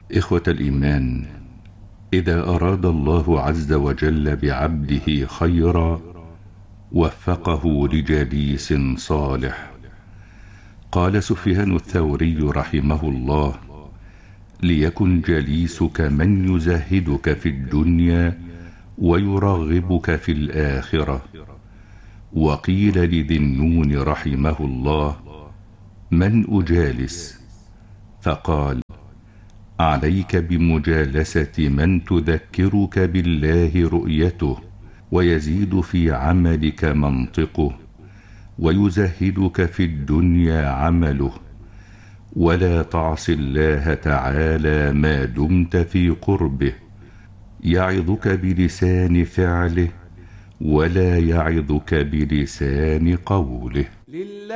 إخوة الإيمان، إذا أراد الله عز وجل بعبده خيرا وفقه لجليس صالح. قال سفيان الثوري رحمه الله: ليكن جليسك من يزهدك في الدنيا ويرغبك في الآخرة. وقيل لذي النون رحمه الله: من أجالس؟ فقال: عليك بمجالسة من تذكرك بالله رؤيته، ويزيد في عملك منطقه، ويزهدك في الدنيا عمله، ولا تعص الله تعالى ما دمت في قربه. يعظك بلسان فعله ولا يعظك بلسان قوله.